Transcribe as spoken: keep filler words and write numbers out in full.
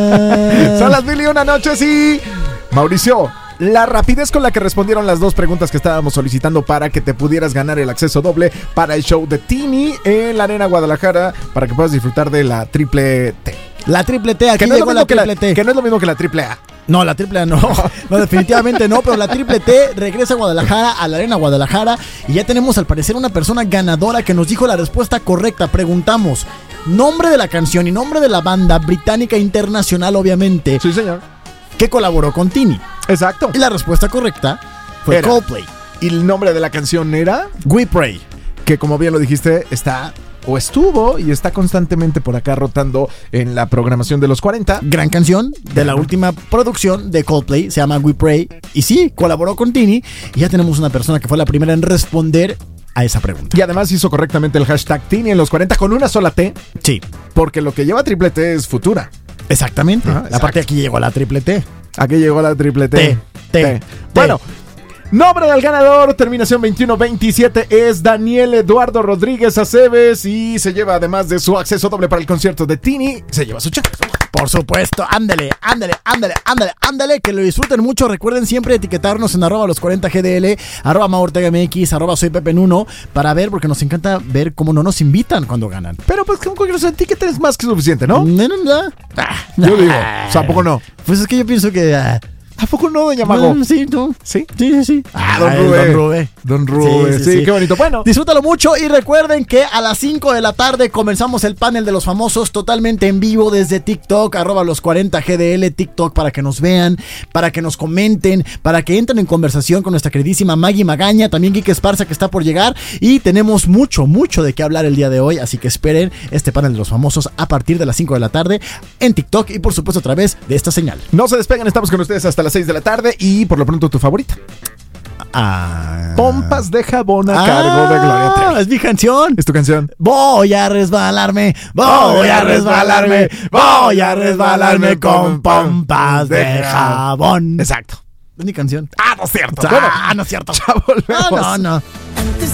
más. Son las mil y una noches y... Mauricio, la rapidez con la que respondieron las dos preguntas que estábamos solicitando para que te pudieras ganar el acceso doble para el show de Tini en la Arena Guadalajara, para que puedas disfrutar de la triple T. La triple T, aquí que no llegó la triple la, T. Que no es lo mismo que la triple A. No, la triple A no, no, definitivamente no, pero la triple T regresa a Guadalajara, a la Arena Guadalajara, y ya tenemos al parecer una persona ganadora que nos dijo la respuesta correcta. Preguntamos nombre de la canción y nombre de la banda británica internacional, obviamente. Sí, señor. Que colaboró con Tini. Exacto. Y la respuesta correcta fue Era. Coldplay. Y el nombre de la canción era We Pray. Que, como bien lo dijiste, está o estuvo y está constantemente por acá rotando en la programación de los cuarenta. Gran canción de la última producción de Coldplay, se llama We Pray. Y sí, colaboró con Tini. Y ya tenemos una persona que fue la primera en responder a esa pregunta. Y además hizo correctamente el hashtag Tini en los cuarenta con una sola T. Sí. Porque lo que lleva triple T es Futura. Exactamente. Ah, Aparte, aquí llegó la triple T. Aquí llegó la triple T. T, T, T. Bueno, nombre del ganador, terminación veintiuno veintisiete, es Daniel Eduardo Rodríguez Aceves y se lleva, además de su acceso doble para el concierto de Tini, se lleva su cheque. Por supuesto, ándale, ándale, ándale, ándale, ándale, que lo disfruten mucho. Recuerden siempre etiquetarnos en arroba los cuarenta G D L, arroba Mau Ortega M X, arroba soy Pepe Nuno, para ver, porque nos encanta ver cómo no nos invitan cuando ganan. Pero pues con que nos etiqueten es más que suficiente, ¿no? No, no, no. Ah, yo digo, o sea, ¿a poco no? Pues es que yo pienso que... Uh, ¿A poco no, doña Mago? No, sí, no. ¿Sí? Sí, sí, sí. Ah, don Rubén. Don Rubén. Don Rubén. Sí, sí, sí, sí, qué bonito. Bueno, disfrútalo mucho y recuerden que a las cinco de la tarde comenzamos el panel de los famosos totalmente en vivo desde TikTok, arroba los cuarenta G D L, TikTok, para que nos vean, para que nos comenten, para que entren en conversación con nuestra queridísima Maggie Magaña, también Quique Esparza, que está por llegar, y tenemos mucho, mucho de qué hablar el día de hoy, así que esperen este panel de los famosos a partir de las cinco de la tarde en TikTok y por supuesto a través de esta señal. No se despeguen, estamos con ustedes hasta las seis de la tarde. Y por lo pronto, tu favorita. Ah. Pompas de jabón a ah, cargo de Gloria Trevi. Es mi canción. Es tu canción. Voy a resbalarme, voy a resbalarme, voy a resbalarme con pompas de jabón. Exacto. Es mi canción. Ah, no es cierto. Ah, Bueno, no es cierto. Ya volvemos. No, no, no. Antes